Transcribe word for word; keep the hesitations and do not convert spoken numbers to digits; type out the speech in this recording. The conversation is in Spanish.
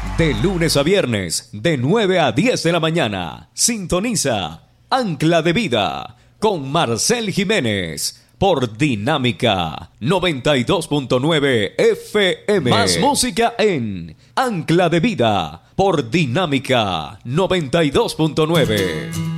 De lunes a viernes, de nueve a diez de la mañana, sintoniza Ancla de Vida con Marcel Jiménez por Dinámica noventa y dos punto nueve F M. Más música en Ancla de Vida por Dinámica noventa y dos punto nueve.